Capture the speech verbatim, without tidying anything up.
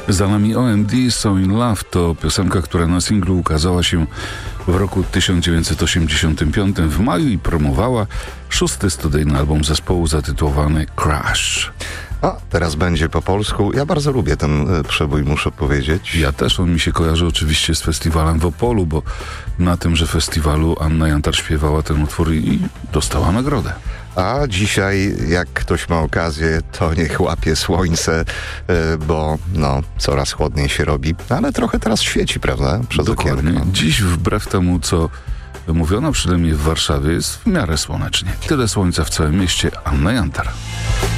Za nami O M D, So in Love to piosenka, która na singlu ukazała się w roku tysiąc dziewięćset osiemdziesiątym piątym w maju i promowała szósty studyjny album zespołu zatytułowany Crash. A teraz będzie po polsku. Ja bardzo lubię ten przebój, muszę powiedzieć. Ja też, on mi się kojarzy oczywiście z festiwalem w Opolu, bo na tymże festiwalu Anna Jantar śpiewała ten utwór i dostała nagrodę. A dzisiaj, jak ktoś ma okazję, to niech łapie słońce, bo no, coraz chłodniej się robi, ale trochę teraz świeci, prawda? Przez Dokładnie. okienko. Dziś, wbrew temu, co mówiono przynajmniej w Warszawie, jest w miarę słonecznie. Tyle słońca w całym mieście. Anna Jantar.